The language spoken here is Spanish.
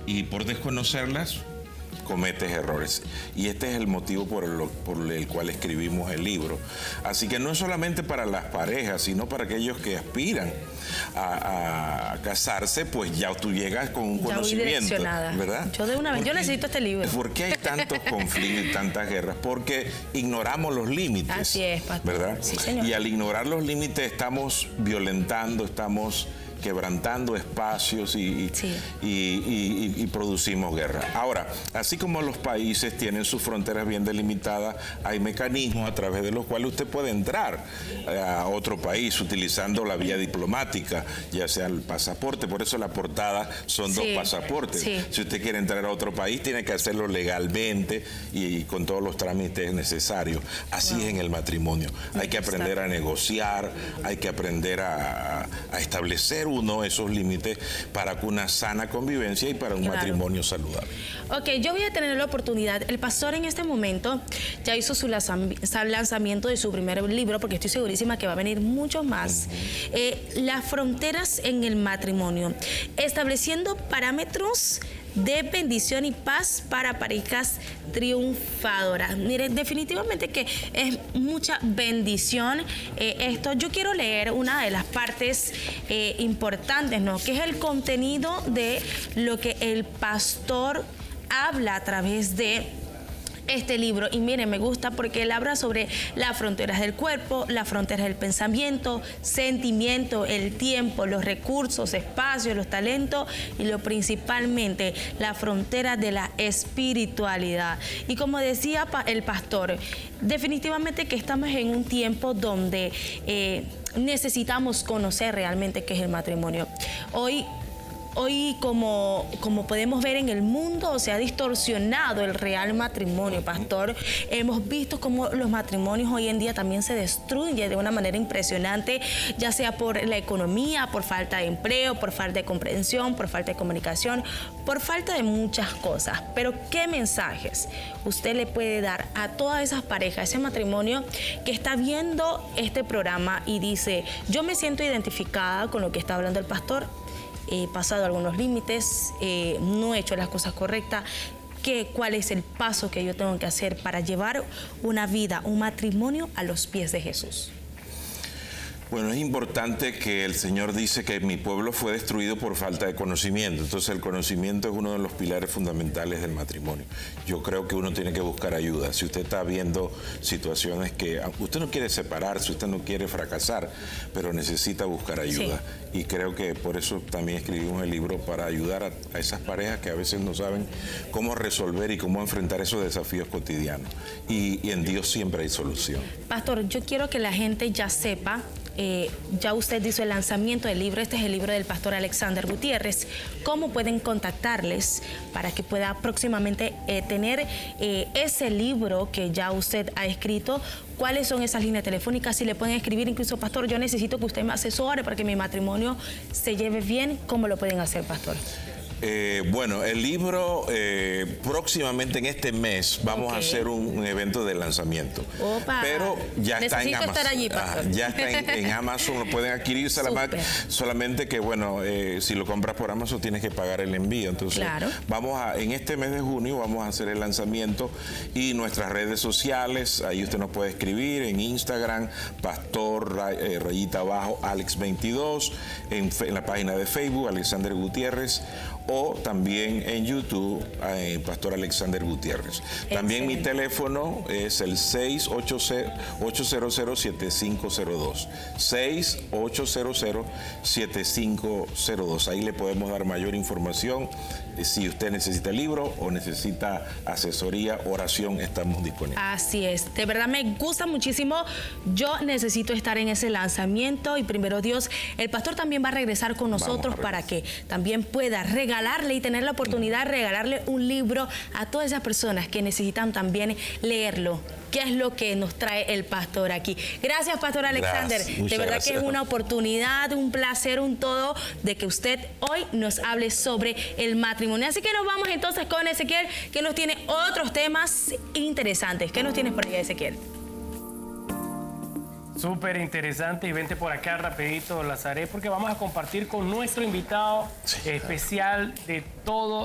y por desconocerlas cometes errores. Y este es el motivo por el cual escribimos el libro. Así que no es solamente para las parejas, sino para aquellos que aspiran a casarse, pues ya tú llegas con un conocimiento, ¿verdad? Yo de una vez, yo necesito este libro. ¿Por qué hay tantos conflictos y tantas guerras? Porque ignoramos los límites. Así es, pastor. ¿Verdad? Sí, señor. Y al ignorar los límites estamos violentando, estamos quebrantando espacios y producimos guerra. Ahora, así como los países tienen sus fronteras bien delimitadas, hay mecanismos a través de los cuales usted puede entrar a otro país utilizando la vía diplomática, ya sea el pasaporte. Por eso la portada son dos pasaportes. Sí. Si usted quiere entrar a otro país, tiene que hacerlo legalmente y con todos los trámites necesarios. Así es en el matrimonio. Hay que aprender a negociar, hay que aprender a establecer esos límites para una sana convivencia y para un matrimonio saludable. Ok, yo voy a tener la oportunidad. El pastor en este momento ya hizo su lanzamiento de su primer libro, porque estoy segurísima que va a venir mucho más. Las fronteras en el matrimonio, estableciendo parámetros de bendición y paz para parejas triunfadoras. Miren, definitivamente que es mucha bendición esto. Yo quiero leer una de las partes importantes, ¿no? Que es el contenido de lo que el pastor habla a través de este libro. Y miren, me gusta porque él habla sobre las fronteras del cuerpo, las fronteras del pensamiento, sentimiento, el tiempo, los recursos, espacios, los talentos y principalmente la frontera de la espiritualidad. Y como decía el pastor, definitivamente que estamos en un tiempo donde necesitamos conocer realmente qué es el matrimonio. Hoy como podemos ver en el mundo, se ha distorsionado el real matrimonio, pastor. Hemos visto cómo los matrimonios hoy en día también se destruyen de una manera impresionante, ya sea por la economía, por falta de empleo, por falta de comprensión, por falta de comunicación, por falta de muchas cosas. Pero ¿qué mensajes usted le puede dar a todas esas parejas, ese matrimonio que está viendo este programa y dice, yo me siento identificada con lo que está hablando el pastor? He pasado algunos límites, no he hecho las cosas correctas. ¿Cuál es el paso que yo tengo que hacer para llevar una vida, un matrimonio a los pies de Jesús? Bueno, es importante que el Señor dice que mi pueblo fue destruido por falta de conocimiento. Entonces el conocimiento es uno de los pilares fundamentales del matrimonio. Yo creo que uno tiene que buscar ayuda. Si usted está viendo situaciones que usted no quiere separarse, usted no quiere fracasar, pero necesita buscar ayuda. Sí. Y creo que por eso también escribimos el libro, para ayudar a esas parejas que a veces no saben cómo resolver y cómo enfrentar esos desafíos cotidianos. Y en Dios siempre hay solución. Pastor, yo quiero que la gente ya sepa, ya usted hizo el lanzamiento del libro, este es el libro del pastor Alexander Gutiérrez. ¿Cómo pueden contactarles para que pueda próximamente tener ese libro que ya usted ha escrito? ¿Cuáles son esas líneas telefónicas? Si le pueden escribir incluso, pastor, yo necesito que usted me asesore para que mi matrimonio se lleve bien, ¿cómo lo pueden hacer, pastor? Bueno, el libro próximamente en este mes vamos a hacer un evento de lanzamiento. Opa. Pero ya está en Amazon. Estar allí, ya está en Amazon, lo pueden adquirir solamente que, bueno, si lo compras por Amazon tienes que pagar el envío. Entonces, claro, en este mes de junio vamos a hacer el lanzamiento y nuestras redes sociales, ahí usted nos puede escribir en Instagram, pastor _Alex22, en la página de Facebook, Alexander Gutiérrez, o también en YouTube, Pastor Alexander Gutiérrez. También mi teléfono es el 6-800-7502. 6-800-7502. Ahí le podemos dar mayor información. Si usted necesita el libro o necesita asesoría, oración, estamos disponibles. Así es. De verdad me gusta muchísimo. Yo necesito estar en ese lanzamiento y primero Dios, el pastor también va a regresar con nosotros para que también pueda regalarle y tener la oportunidad de regalarle un libro a todas esas personas que necesitan también leerlo. ¿Qué es lo que nos trae el pastor aquí? Gracias, Pastor Alexander. De verdad que es una oportunidad, un placer, un todo de que usted hoy nos hable sobre el matrimonio. Así que nos vamos entonces con Ezequiel, que nos tiene otros temas interesantes. ¿Qué nos tienes por ahí, Ezequiel? Súper interesante, y vente por acá rapidito, Lazaré, porque vamos a compartir con nuestro invitado especial de todo